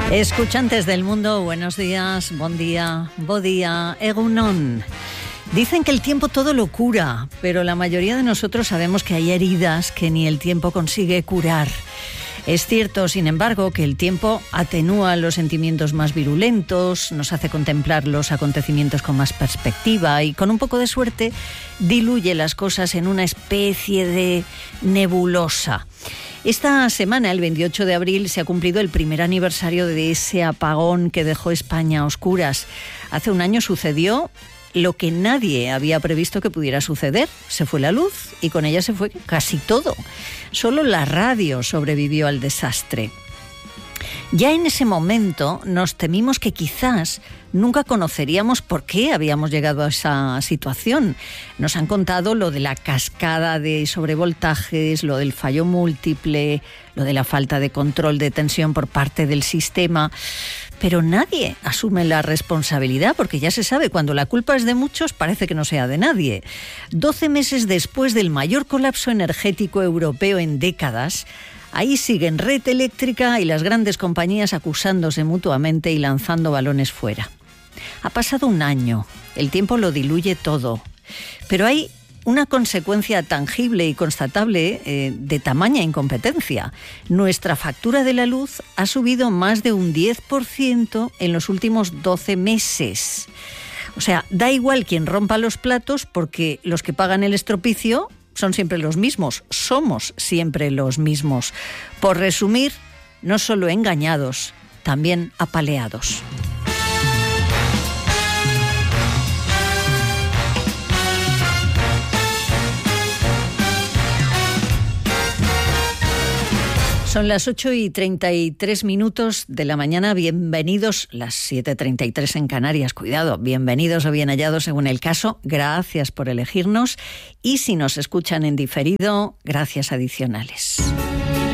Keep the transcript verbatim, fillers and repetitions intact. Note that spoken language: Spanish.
Escuchantes del mundo, buenos días, bon día, bo día, egunon. Dicen que el tiempo todo lo cura, pero la mayoría de nosotros sabemos que hay heridas que ni el tiempo consigue curar. Es cierto, sin embargo, que el tiempo atenúa los sentimientos más virulentos, nos hace contemplar los acontecimientos con más perspectiva y, con un poco de suerte, diluye las cosas en una especie de nebulosa. Esta semana, el veintiocho de abril, se ha cumplido el primer aniversario de ese apagón que dejó España a oscuras. Hace un año sucedió lo que nadie había previsto que pudiera suceder. Se fue la luz y con ella se fue casi todo. Solo la radio sobrevivió al desastre. Ya en ese momento nos temimos que quizás nunca conoceríamos por qué habíamos llegado a esa situación. Nos han contado lo de la cascada de sobrevoltajes, lo del fallo múltiple, lo de la falta de control de tensión por parte del sistema, pero nadie asume la responsabilidad porque ya se sabe, cuando la culpa es de muchos parece que no sea de nadie. Doce meses después del mayor colapso energético europeo en décadas, ahí siguen Red Eléctrica y las grandes compañías acusándose mutuamente y lanzando balones fuera. Ha pasado un año, el tiempo lo diluye todo, pero hay una consecuencia tangible y constatable eh, de tamaña incompetencia. Nuestra factura de la luz ha subido más de un diez por ciento en los últimos doce meses. O sea, da igual quien rompa los platos porque los que pagan el estropicio son siempre los mismos, somos siempre los mismos. Por resumir, no solo engañados, también apaleados. Son las ocho y treinta y tres minutos de la mañana. Bienvenidos, las siete y treinta y tres en Canarias. Cuidado, bienvenidos o bien hallados según el caso. Gracias por elegirnos. Y si nos escuchan en diferido, gracias adicionales.